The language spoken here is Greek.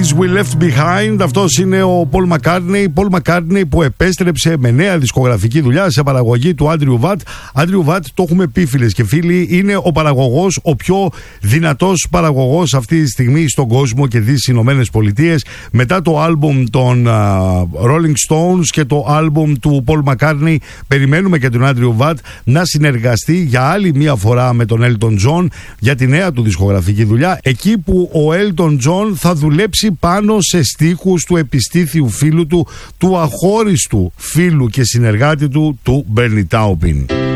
Memories We Left Behind. Αυτός είναι ο Paul McCartney. Paul McCartney που επέστρεψε με νέα δισκογραφική δουλειά σε παραγωγή του Andrew Watt. Andrew Watt, το έχουμε πει φίλες και φίλοι, είναι ο παραγωγός, ο πιο δυνατός παραγωγός αυτή τη στιγμή στον κόσμο και τις Ηνωμένες Πολιτείες. Μετά το άλμπουμ των Rolling Stones και το άλμπουμ του Paul McCartney, περιμένουμε και τον Andrew Watt να συνεργαστεί για άλλη μία φορά με τον Elton John για τη νέα του δισκογραφική δουλειά, εκεί που ο Elton John θα δουλέψει πάνω σε στίχους του επιστήθιου φίλου του, του αχώριστου φίλου και συνεργάτη του Bernie Taupin.